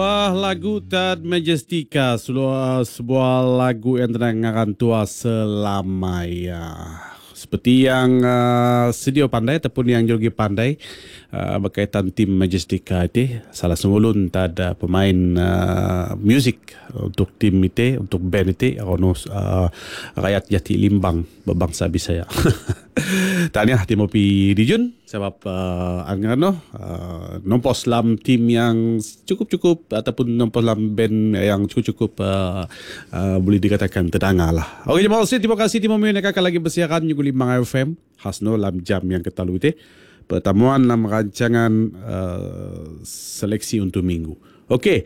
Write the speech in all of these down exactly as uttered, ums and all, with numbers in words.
Sebuah lagu Tad Majestica, sebuah, sebuah lagu yang terdengarkan tua selamanya. Seperti yang uh, sedia pandai ataupun yang juga pandai uh, berkaitan tim Majestica itu, salah semulun ada pemain uh, muzik untuk tim itu, untuk band itu, ono uh, rakyat Jati Limbang berbangsa Bisaya. Tahniah tim Opi Dijun sebab uh, angano uh, nompos dalam tim yang cukup-cukup ataupun nompos dalam band yang cukup-cukup uh, uh, boleh dikatakan terdengar lah. Okey, terima kasih, terima kasih tim Opi yang akan lagi bersiaran juga lima F M khasno dalam jam yang ketalu itu. Pertemuan dalam rancangan uh, seleksi untuk minggu. Okey,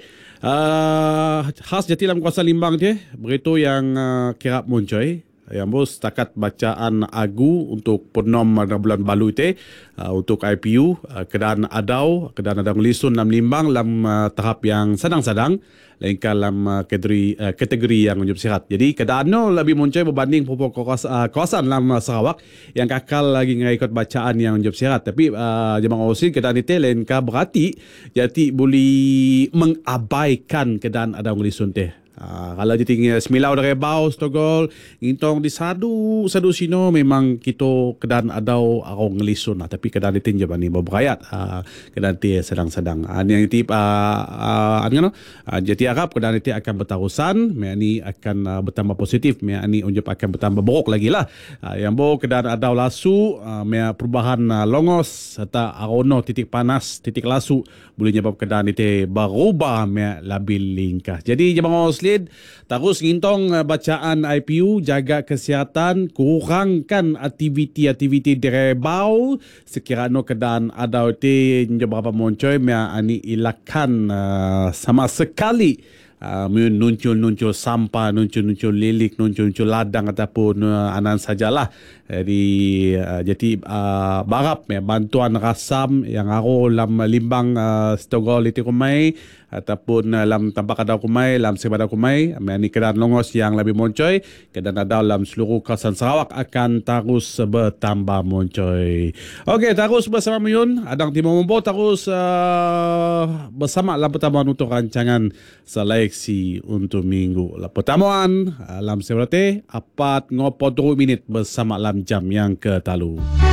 uh, khas Jati dalam kawasan Limbang je, beritu yang uh, kerap muncul. Yang bos setakat bacaan agu untuk penom bulan balu itu uh, untuk I P U uh, keadaan adau keadaan adau lisun dalam Limbang dalam uh, tahap yang sedang-sedang lainkan dalam uh, kategori uh, kategori yang menjadi sihat. Jadi keadaan no lebih muncul berbanding pokok kawasan, uh, kawasan dalam uh, Sarawak yang kakal lagi ngikut bacaan yang menjadi sihat. Tapi uh, jemaah usin keadaan itu lainkan berarti jadi boleh mengabaikan keadaan adau lisun teh. Uh, kalau dia tinggal semilau dari bau stogol intong di sadu sadu sino memang kita kedan adau arong ngelisun lah. Tapi kedan itu je bani berberayat uh, kedan itu sedang-sedang uh, yang itu uh, uh, ano uh, jadi harap kedan itu akan bertarusan ini akan uh, bertambah positif ini unjuk akan bertambah buruk lagi lah uh, yang bo kedan adau lasu uh, perubahan uh, longos serta arono titik panas titik lasu boleh nyebab kedan itu berubah lebih lingkah. Jadi jemaah terus ngintong bacaan I P U, jaga kesihatan, kurangkan aktiviti-aktiviti direbau sekiranya keadaan ada itu beberapa muncul yang ini ilakan uh, sama sekali uh, nuncul-nuncul sampah, nuncul-nuncul lilik, nuncul-nuncul ladang ataupun uh, anan sajalah. Jadi uh, jadi uh, barap ya, bantuan rasam yang aro dalam Limbang uh, Stogol itu kumai ataupun dalam tampak ada kumai, dalam sebada kumai, ini keadaan longos yang lebih muncul, keadaan ada dalam seluruh kawasan Sarawak akan terus bertambah muncul. Okey, terus bersama Muyun, Adang Timur Membo, terus uh, bersama dalam pertemuan untuk rancangan seleksi untuk minggu. Pertemuan dalam sebada apat ngopot dua minit bersama dalam jam yang ketalu.